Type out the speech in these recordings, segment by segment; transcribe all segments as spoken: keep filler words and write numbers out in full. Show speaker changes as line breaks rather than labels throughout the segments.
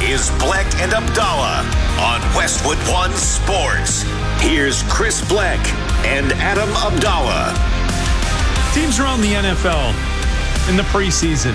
is Bleck and Abdallah on Westwood One Sports. Here's Chris Bleck and Adam Abdallah.
Teams around the N F L in the preseason,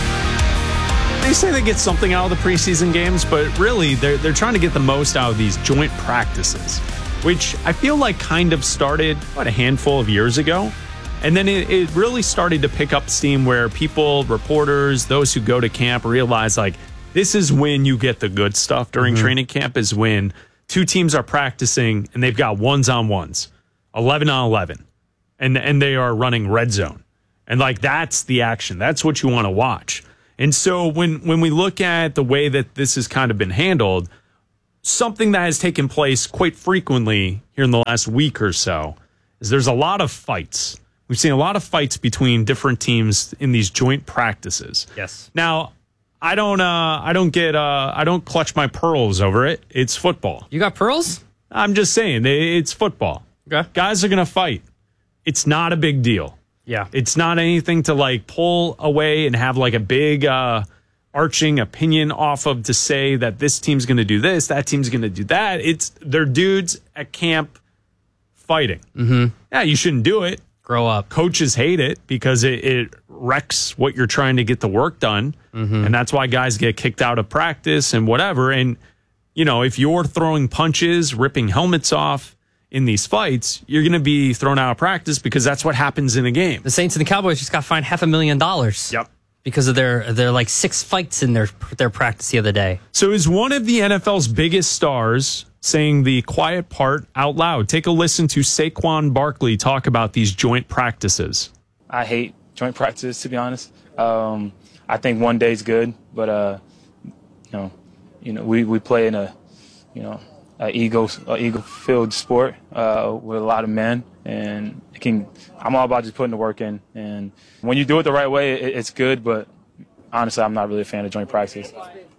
they say they get something out of the preseason games, but really they're, they're trying to get the most out of these joint practices, which I feel like kind of started, what, a handful of years ago. And then it, it really started to pick up steam where people, reporters, those who go to camp realize, like, this is when you get the good stuff during mm-hmm. training camp, is when two teams are practicing and they've got ones on ones, eleven on eleven, and, and they are running red zone. And, like, that's the action. That's what you want to watch. And so when, when we look at the way that this has kind of been handled, something that has taken place quite frequently here in the last week or so is there's a lot of fights. We've seen a lot of fights between different teams in these joint practices.
Yes.
Now, I don't uh, I don't get uh, I don't clutch my pearls over it. It's football.
You got pearls?
I'm just saying, it's football.
Okay.
Guys are going to fight. It's not a big deal.
Yeah.
It's not anything to, like, pull away and have, like, a big uh, arching opinion off of to say that this team's going to do this, that team's going to do that. It's they're dudes at camp fighting.
Mm-hmm.
Yeah, you shouldn't do it.
Grow up.
Coaches hate it because it, it wrecks what you're trying to get the work done. Mm-hmm. And that's why guys get kicked out of practice and whatever. And, you know, if you're throwing punches, ripping helmets off in these fights, you're going to be thrown out of practice because that's what happens in a game.
The Saints and the Cowboys just got fined half a million dollars.
Yep.
Because of their, their like six fights in their their practice the other day.
So is one of the N F L's biggest stars saying the quiet part out loud? Take a listen to Saquon Barkley talk about these joint practices.
I hate joint practices, to be honest. Um, I think one day's good, but uh, you know, you know, we, we play in a, you know, a ego a ego-filled sport uh, with a lot of men, and it can. I'm all about just putting the work in, and when you do it the right way, it, it's good. But honestly, I'm not really a fan of joint practice.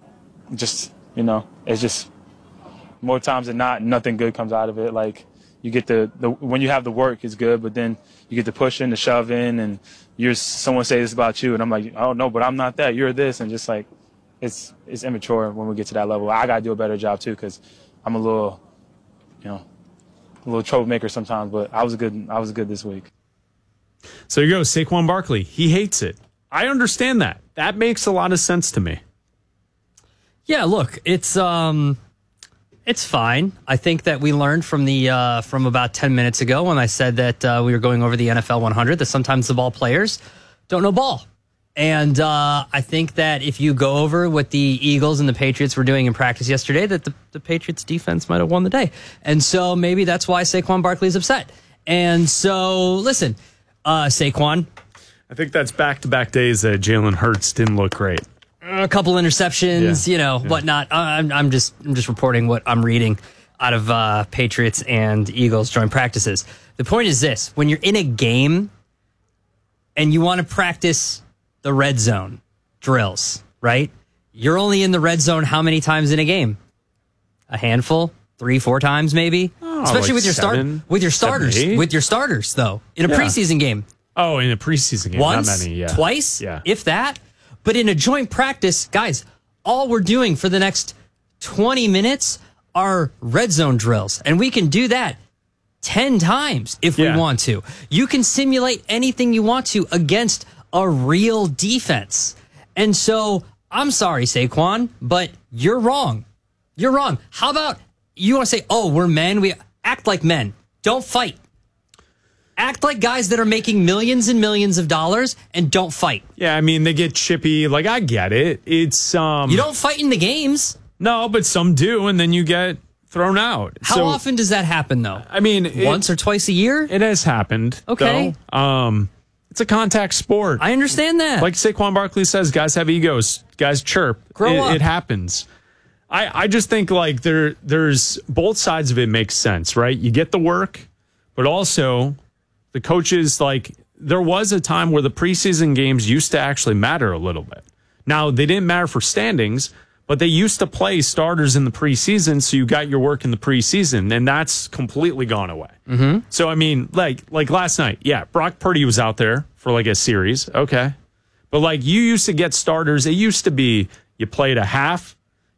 Just, you know, it's just more times than not, nothing good comes out of it. Like, you get the, the when you have the work, it's good, but then you get the push in, the shove in, and you're someone say this about you, and I'm like, oh no, but I'm not that. You're this, and just like, it's it's immature when we get to that level. I gotta do a better job too, because I'm a little, you know, a little troublemaker sometimes. But I was good. I was good this week.
So you go, Saquon Barkley. He hates it. I understand that. That makes a lot of sense to me.
Yeah, look, it's um, it's fine. I think that we learned from the uh, from about ten minutes ago when I said that uh, we were going over the N F L one hundred that sometimes the ball players don't know ball. And uh, I think that if you go over what the Eagles and the Patriots were doing in practice yesterday, that the, the Patriots defense might have won the day. And so maybe that's why Saquon Barkley is upset. And so, listen, uh, Saquon.
I think that's back-to-back days that Jalen Hurts didn't look great.
A couple interceptions, yeah. you know, yeah. whatnot. I'm, I'm just I'm just reporting what I'm reading out of uh, Patriots and Eagles joint practices. The point is this. When you're in a game and you want to practice the red zone drills, right? You're only in the red zone how many times in a game? A handful, three, four times maybe.
Oh,
Especially
like
with your
seven,
start with your starters,
seven,
with your starters though. In a
yeah.
preseason game.
Oh, in a preseason game,
once,
not many, yeah.
twice,
yeah.
if that. But in a joint practice, guys, all we're doing for the next twenty minutes are red zone drills, and we can do that ten times if yeah. we want to. You can simulate anything you want to against a real defense. And so, I'm sorry, Saquon, but you're wrong. You're wrong. How about you want to say, oh, we're men? We act like men. Don't fight. Act like guys that are making millions and millions of dollars and don't fight.
Yeah, I mean, they get chippy. Like, I get it. It's um.
You don't fight in the games.
No, but some do, and then you get thrown out.
How
so,
often does that happen, though?
I mean,
once
it,
or twice a year?
It has happened.
Okay.
Though. Um, it's a contact sport.
I understand that.
Like Saquon Barkley says, guys have egos. Guys chirp.
Grow
it,
up.
It happens. I, I just think like there there's both sides of it makes sense, right? You get the work, but also the coaches, like there was a time where the preseason games used to actually matter a little bit. Now, they didn't matter for standings, but they used to play starters in the preseason, so you got your work in the preseason, and that's completely gone away.
Mm-hmm.
So, I mean, like like last night, yeah, Brock Purdy was out there for like a series, okay. But like you used to get starters, it used to be you played a half,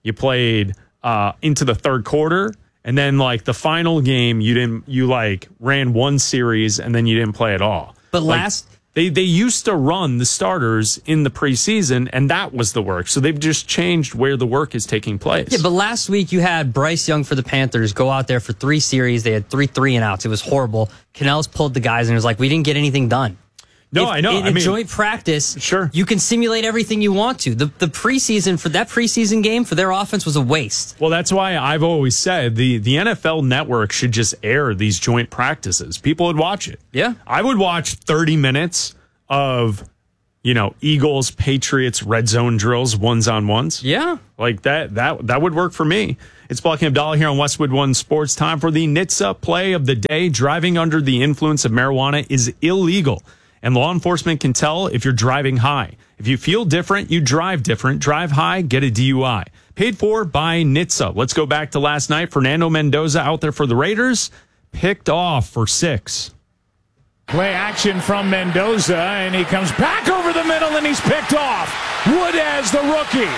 you played uh, into the third quarter, and then like the final game, you didn't you like ran one series and then you didn't play at all.
But
like,
last.
They they used to run the starters in the preseason, and that was the work. So they've just changed where the work is taking place.
Yeah, but last week you had Bryce Young for the Panthers go out there for three series. They had three three and outs. It was horrible. Canales pulled the guys and was like, we didn't get anything done.
No,
if,
I know.
In
I
a
mean,
joint practice,
sure,
you can simulate everything you want to. The the preseason for that preseason game for their offense was a waste.
Well, that's why I've always said the, the N F L Network should just air these joint practices. People would watch it.
Yeah.
I would watch thirty minutes of, you know, Eagles, Patriots, red zone drills, ones on ones.
Yeah.
Like that, that, that would work for me. It's Blocking Abdallah here on Westwood One Sports. Time for the N H T S A play of the day. Driving under the influence of marijuana is illegal, and law enforcement can tell if you're driving high. If you feel different, you drive different. Drive high, get a D U I. Paid for by N H T S A. Let's go back to last night. Fernando Mendoza out there for the Raiders, picked off for six.
Play action from Mendoza, and he comes back over the middle, and he's picked off. Woodaz, the rookie.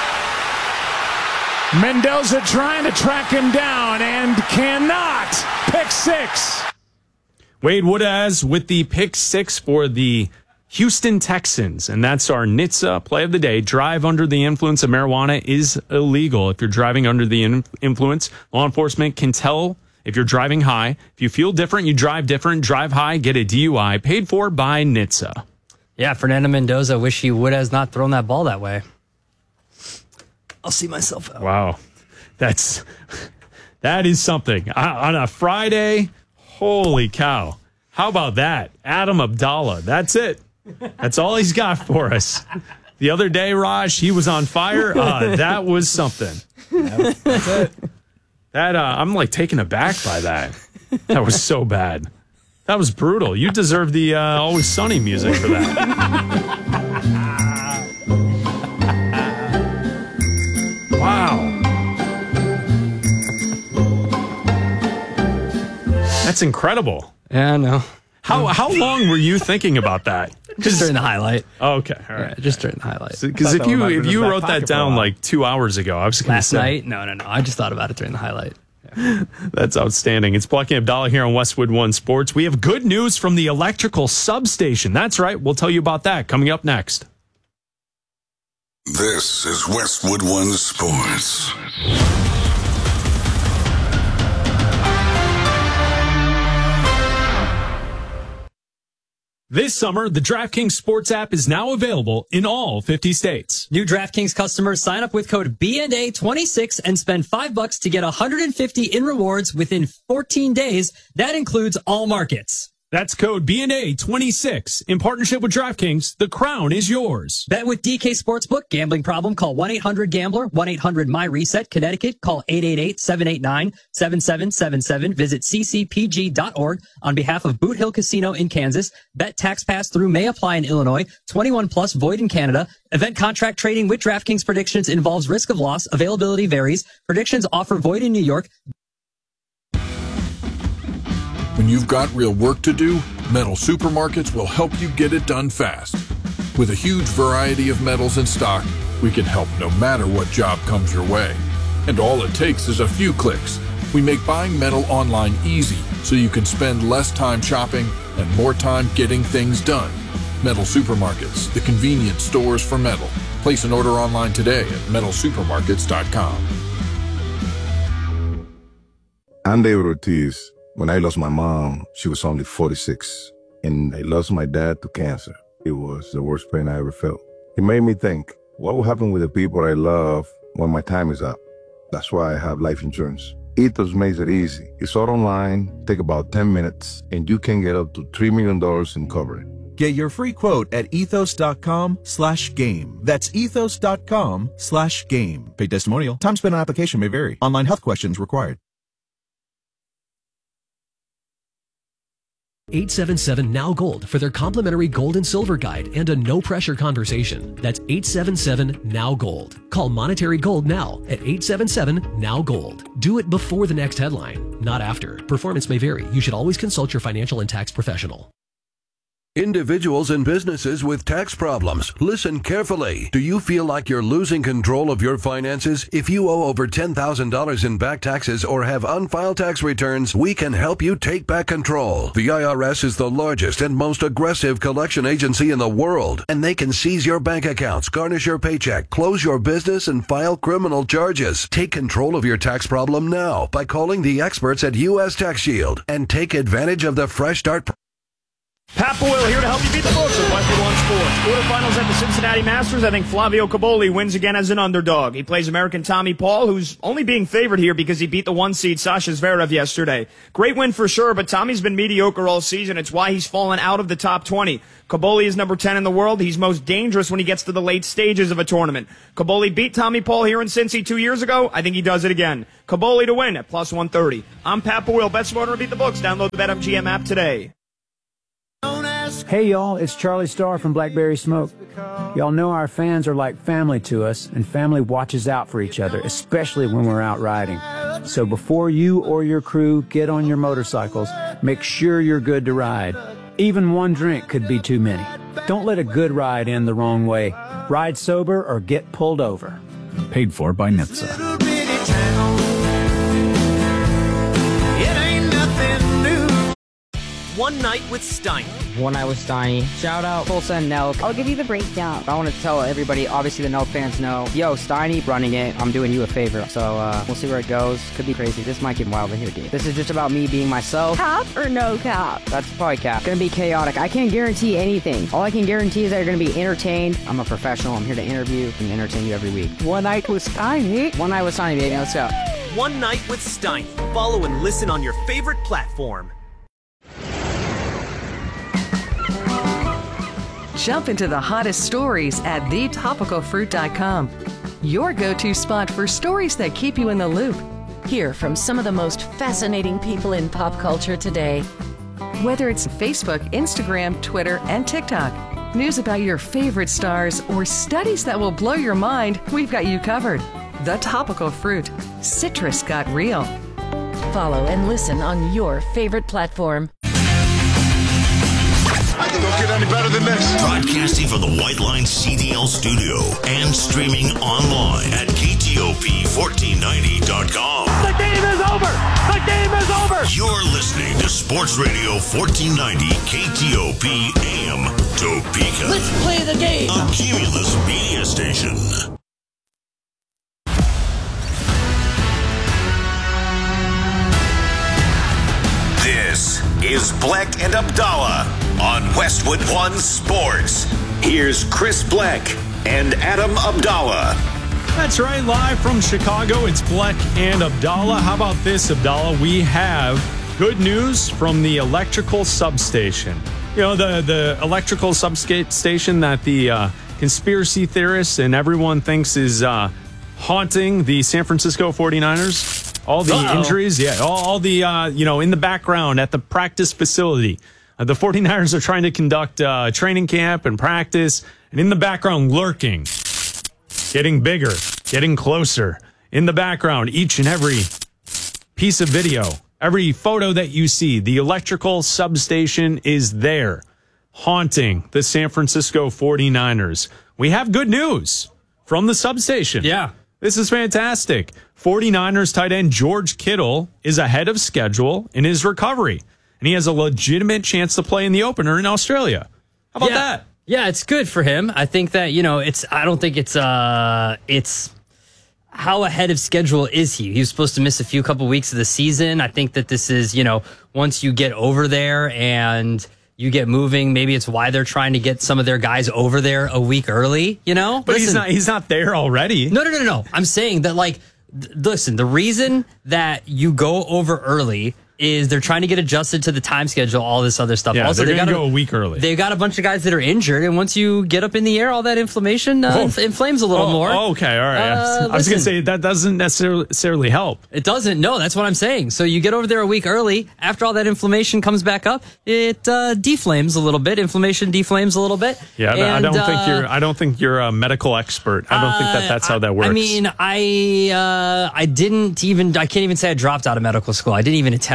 Mendoza trying to track him down and cannot. Pick six.
Wade Woodaz with the pick six for the Houston Texans, and that's our N H T S A play of the day. Drive under the influence of marijuana is illegal. If you're driving under the in- influence, law enforcement can tell if you're driving high. If you feel different, you drive different. Drive high, get a D U I. Paid for by N H T S A.
Yeah, Fernando Mendoza, wish he would have not thrown that ball that way. I'll see myself out.
Wow. That's, that is something. On a Friday, holy cow. How about that? Adam Abdallah. That's it. That's all he's got for us. The other day, Raj, he was on fire. Uh, that was something.
That's it.
That uh, I'm like taken aback by that. That was so bad. That was brutal. You deserve the uh, Always Sunny music for that. Wow. That's incredible.
Yeah, I know.
How how long were you thinking about that?
Just during the highlight.
Okay, all right.
Yeah, just during the highlight.
Because if you if you wrote that down like two hours ago, I was going to
Last
say
night? No, no, no. I just thought about it during the highlight.
Yeah. That's outstanding. It's Blocking Abdallah here on Westwood One Sports. We have good news from the electrical substation. That's right. We'll tell you about that coming up next.
This is Westwood One Sports.
This summer, the DraftKings Sports app is now available in all fifty states.
New DraftKings customers sign up with code B N A twenty-six and spend five bucks to get one hundred fifty in rewards within fourteen days. That includes all markets.
That's code B N A twenty-six. In partnership with DraftKings, the crown is yours.
Bet with D K Sportsbook. Gambling problem? Call one eight hundred gambler, one eight hundred my reset. Connecticut, call eight eight eight, seven eight nine, seven seven seven seven. Visit c c p g dot org on behalf of Boot Hill Casino in Kansas. Bet tax pass through may apply in Illinois. twenty-one plus void in Canada. Event contract trading with DraftKings predictions involves risk of loss. Availability varies. Predictions offer void in New York.
When you've got real work to do, Metal Supermarkets will help you get it done fast. With a huge variety of metals in stock, we can help no matter what job comes your way. And all it takes is a few clicks. We make buying metal online easy so you can spend less time shopping and more time getting things done. Metal Supermarkets, the convenient stores for metal. Place an order online today at metal supermarkets dot com.
I'm David Ortiz. When I lost my mom, she was only forty-six, and I lost my dad to cancer. It was the worst pain I ever felt. It made me think, what will happen with the people I love when my time is up? That's why I have life insurance. Ethos makes it easy. It's all online, take about ten minutes, and you can get up to three million dollars in coverage.
Get your free quote at ethos.com slash game. That's ethos.com slash game. Paid testimonial. Time spent on application may vary. Online health questions required.
eight seven seven now gold for their complimentary gold and silver guide and a no-pressure conversation. That's eight seven seven now gold. Call Monetary Gold now at eight seven seven now gold. Do it before the next headline, not after. Performance may vary. You should always consult your financial and tax professional.
Individuals and businesses with tax problems, listen carefully. Do you feel like you're losing control of your finances? If you owe over ten thousand dollars in back taxes or have unfiled tax returns, we can help you take back control. The I R S is the largest and most aggressive collection agency in the world, and they can seize your bank accounts, garnish your paycheck, close your business, and file criminal charges. Take control of your tax problem now by calling the experts at U S Tax Shield and take advantage of the Fresh Start program.
Pat Boyle here to help you beat the books of Westwood One Sports. Quarterfinals at the Cincinnati Masters. I think Flavio Caboli wins again as an underdog. He plays American Tommy Paul, who's only being favored here because he beat the one seed Sasha Zverev yesterday. Great win for sure, but Tommy's been mediocre all season. It's why he's fallen out of the top twenty. Caboli is number ten in the world. He's most dangerous when he gets to the late stages of a tournament. Caboli beat Tommy Paul here in Cincy two years ago. I think he does it again. Caboli to win at plus one thirty. I'm Pat Boyle. Bet smarter and beat the books. Download the BetMGM app today.
Hey y'all, it's Charlie Starr from Blackberry Smoke. Y'all know our fans are like family to us, and family watches out for each other, especially when we're out riding. So before you or your crew get on your motorcycles, make sure you're good to ride. Even one drink could be too many. Don't let a good ride end the wrong way. Ride sober or get pulled over.
Paid for by N H T S A.
One Night with Steiny.
One Night with Steiny. Shout out Tulsa and Nelk. I'll give you the breakdown. I want to tell everybody, obviously the Nelk fans know, yo, Steiny running it, I'm doing you a favor. So uh, we'll see where it goes. Could be crazy. This might get wild in here, dude. This is just about me being myself.
Cap or no cap?
That's probably cap. Gonna be chaotic. I can't guarantee anything. All I can guarantee is that you're gonna be entertained. I'm a professional. I'm here to interview and entertain you every week.
One Night with Steiny.
One Night with Steiny, baby. Let's go.
One Night with Steiny. Follow and listen on your favorite platform.
Jump into the hottest stories at the topical fruit dot com. Your go-to spot for stories that keep you in the loop.
Hear from some of the most fascinating people in pop culture today.
Whether it's Facebook, Instagram, Twitter, and TikTok, news about your favorite stars, or studies that will blow your mind, we've got you covered. The Topical Fruit. Citrus got real.
Follow and listen on your favorite platform.
Don't get any better than this.
Broadcasting from the White Line C D L studio and streaming online at K T O P fourteen ninety dot com.
The game is over! The game is over!
You're listening to Sports Radio fourteen ninety K T O P A M Topeka.
Let's play the game!
A Cumulus media station. This is Bleck and Abdallah on Westwood One Sports. Here's Chris Bleck and Adam Abdallah.
That's right, live from Chicago, it's Bleck and Abdallah. How about this, Abdallah? We have good news from the electrical substation. You know, the, the electrical substation that the uh, conspiracy theorists and everyone thinks is uh, haunting the San Francisco forty-niners. All the Uh-oh. injuries, yeah, all, all the, uh, you know, in the background at the practice facility. Uh, the forty-niners are trying to conduct uh, training camp and practice, and in the background, lurking, getting bigger, getting closer. In the background, each and every piece of video, every photo that you see, the electrical substation is there, haunting the San Francisco forty-niners. We have good news from the substation.
Yeah.
This is fantastic. forty-niners tight end George Kittle is ahead of schedule in his recovery, and he has a legitimate chance to play in the opener in Australia. How about
yeah.
that?
Yeah, it's good for him. I think that, you know, it's, I don't think it's, uh, it's, how ahead of schedule is he? He was supposed to miss a few couple weeks of the season. I think that this is, you know, once you get over there and you get moving, maybe it's why they're trying to get some of their guys over there a week early, you know?
But
listen,
he's not he's not there already.
No, no, no, no. I'm saying that, like, th- listen, the reason that you go over early is they're trying to get adjusted to the time schedule, all this other stuff.
Yeah,
also,
they're
they
going to
got
go a week early.
They've got a bunch of guys that are injured, and once you get up in the air, all that inflammation uh,
oh.
inflames a little
oh,
more.
Oh, okay, all right.
Uh,
I was going to
listen.
say that doesn't necessarily help.
It doesn't. No, that's what I'm saying. So you get over there a week early. After all that inflammation comes back up, it uh, deflames a little bit. Inflammation deflames a little bit.
Yeah,
and,
I don't
uh,
think you're. I don't think you're a medical expert. I don't uh, think that that's how that works.
I mean, I uh, I didn't even. I can't even say I dropped out of medical school. I didn't even attempt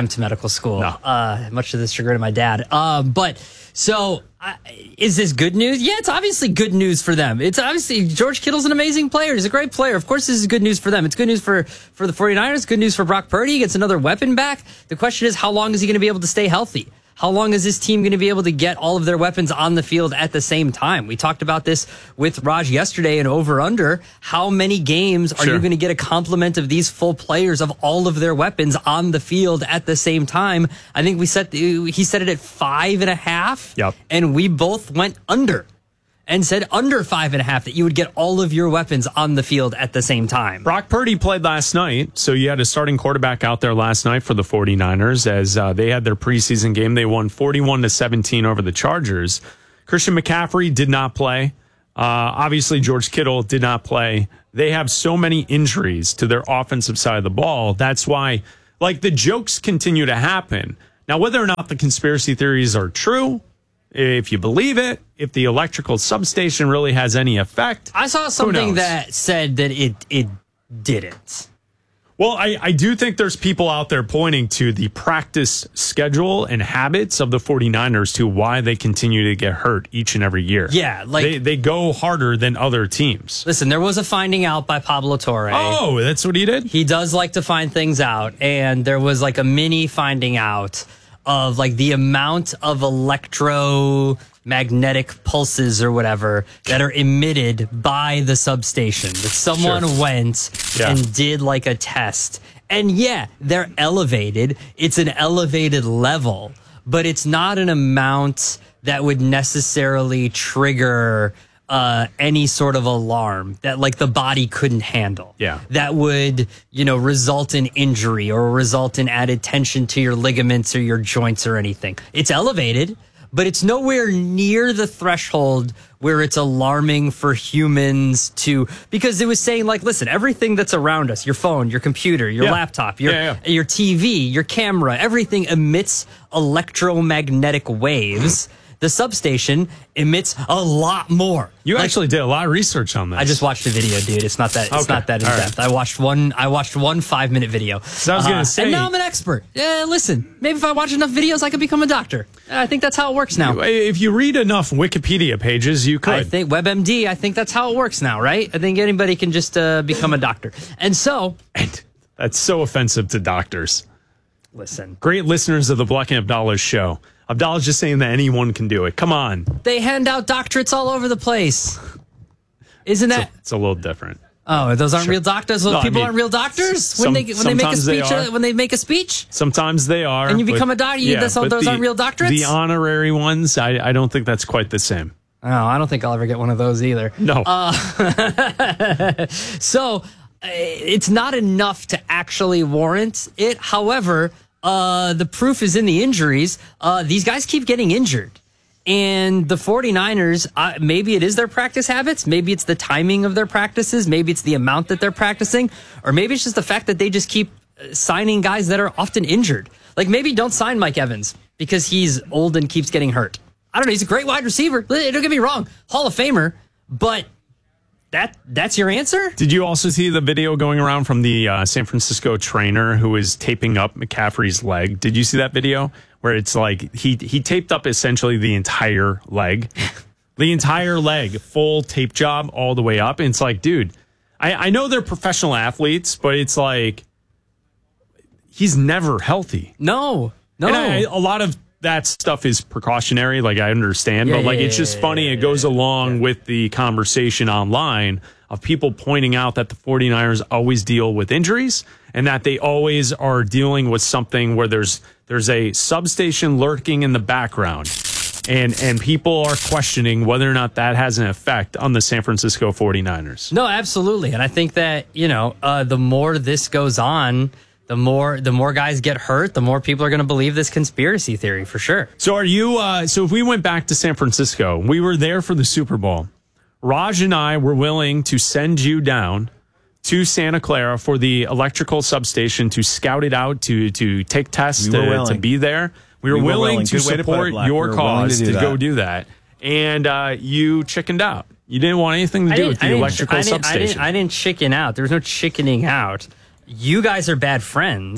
went to medical school, no. uh, much to the chagrin of my dad. Uh, but so uh, is this good news? Yeah, it's obviously good news for them. It's obviously George Kittle's an amazing player. He's a great player. Of course, this is good news for them. It's good news for, for the 49ers, good news for Brock Purdy. He gets another weapon back. The question is, how long is he going to be able to stay healthy? How long is this team going to be able to get all of their weapons on the field at the same time? We talked about this with Raj yesterday and over under. How many games are
sure.
you going to get a complement of these full players of all of their weapons on the field at the same time? I think we set the, he said it at five and a half.
Yep.
And we both went under and said under five and a half that you would get all of your weapons on the field at the same time.
Brock Purdy played last night, so you had a starting quarterback out there last night for the 49ers as uh, they had their preseason game. They won forty-one to seventeen over the Chargers. Christian McCaffrey did not play. Uh, obviously, George Kittle did not play. They have so many injuries to their offensive side of the ball. That's why, like, the jokes continue to happen. Now, whether or not the conspiracy theories are true, if you believe it, if the electrical substation really has any effect.
I saw something that said that it it didn't.
Well, I, I do think there's people out there pointing to the practice schedule and habits of the 49ers to why they continue to get hurt each and every year.
Yeah, like
they, they go harder than other teams.
Listen, there was a finding out by Pablo Torre.
Oh, that's what he did?
He does like to find things out, and there was like a mini finding out of like the amount of electromagnetic pulses or whatever that are emitted by the substation. That someone
Sure.
went
Yeah.
and did like a test. And yeah, they're elevated. It's an elevated level, but it's not an amount that would necessarily trigger uh, any sort of alarm that like the body couldn't handle.
Yeah.
That would, you know, result in injury or result in added tension to your ligaments or your joints or anything. It's elevated, but it's nowhere near the threshold where it's alarming for humans to, because it was saying like, listen, everything that's around us, your phone, your computer, your
Yeah.
laptop, your,
Yeah, yeah.
your T V, your camera, everything emits electromagnetic waves. The substation emits a lot more.
You
Like,
actually did a lot of research on this.
I just watched a video, dude. It's not that. It's
Okay.
not that in
All right.
depth. I watched one. I watched one five minute video.
So I was gonna say-
and now I'm an expert. Yeah, listen. Maybe if I watch enough videos, I could become a doctor. I think that's how it works now.
If you read enough Wikipedia pages, you could.
I think WebMD. I think that's how it works now, right? I think anybody can just uh, become a doctor. And so,
and that's so offensive to doctors.
Listen,
great listeners of the Black and Abdallah show. Abdallah's just saying that anyone can do it. Come on.
they hand out doctorates all over the place. Isn't that?
It's a, it's a little different.
Oh, those aren't
Sure.
real doctors. Those
No, I
people
mean,
aren't real doctors
some-
when they when they make a
sometimes they
speech.
are.
Uh, when they make a speech.
Sometimes they are.
And you become
but-
a doctor, you- that's all-
but
those
the-
aren't real doctorates?
The honorary ones, I, I don't think that's quite the same.
Oh, I don't think I'll ever get one of those either.
No.
Uh, so uh, it's not enough to actually warrant it. However, uh, the proof is in the injuries. Uh, these guys keep getting injured. And the 49ers, uh, maybe it is their practice habits. Maybe it's the timing of their practices. Maybe it's the amount that they're practicing. Or maybe it's just the fact that they just keep uh, signing guys that are often injured. Like maybe don't sign Mike Evans because he's old and keeps getting hurt. I don't know. He's a great wide receiver. Don't get me wrong. Hall of Famer. But that that's your answer?
Did you also see the video going around from the uh, San Francisco trainer who was taping up McCaffrey's leg? Did you see that video where it's like he he taped up essentially the entire leg, the entire leg, full tape job all the way up? And it's like, dude, I, I know they're professional athletes, but it's like he's never healthy.
No, no.
And I, a lot of that stuff is precautionary, like I understand,
Yeah,
but like
yeah,
it's
yeah,
just
yeah,
funny.
yeah,
it goes along with the conversation online of people pointing out that the 49ers always deal with injuries and that they always are dealing with something where there's there's a substation lurking in the background. And and people are questioning whether or not that has an effect on the San Francisco 49ers.
No, absolutely. And I think that, you know, uh, the more this goes on, the more the more guys get hurt, the more people are going to believe this conspiracy theory for sure.
So are you, uh, so if we went back to San Francisco, we were there for the Super Bowl. Raj and I were willing to send you down to Santa Clara for the electrical substation to scout it out, to to take tests,
We were
to,
willing.
to be there. We were,
We were
willing,
willing.
to
Good way to put it,
support
Black.
your
We were willing
cause
to
to,
do
go
that.
do that. And uh, you chickened out. You didn't want anything to do with the electrical
I didn't, I
substation.
didn't, I didn't chicken out. There was no chickening out. You guys are bad friends,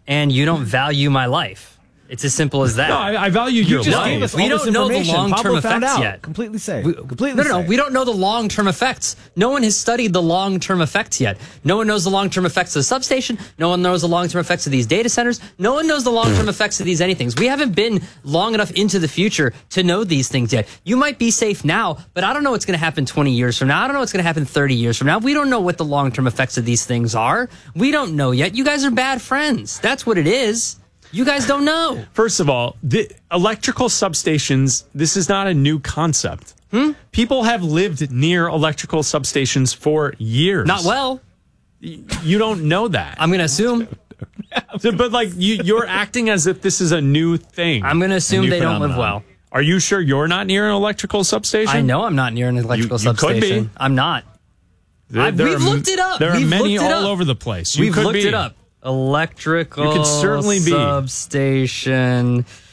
and you don't value my life. It's as simple as that.
No, I, I value
You
your
just
life.
gave us
We
all
don't
this
know the
information.
long-term
Pablo found
effects
out.
yet.
Completely safe.
We,
Completely
no, no, no.
safe.
We don't know the long-term effects. No one has studied the long-term effects yet. No one knows the long-term effects of the substation. No one knows the long-term effects of these data centers. No one knows the long-term effects of these anythings. We haven't been long enough into the future to know these things yet. You might be safe now, but I don't know what's going to happen twenty years from now. I don't know what's going to happen thirty years from now. We don't know what the long-term effects of these things are. We don't know yet. You guys are bad friends. That's what it is. You guys don't know.
First of all, the electrical substations, this is not a new concept.
Hmm?
People have lived near electrical substations for years.
Not well.
You don't know that.
I'm going to assume.
But like you, you're acting as if this is a new thing.
I'm going to assume they don't live well.
Are you sure you're not near an electrical substation?
I know I'm not near an electrical
You- you could
substation.
be.
I'm not.
There-
I-
there
we've
are-
looked it up.
There are
We've
many
looked it
all
up.
over the place. You
We've
could
looked
be.
it up. Electrical
You could certainly be.
substation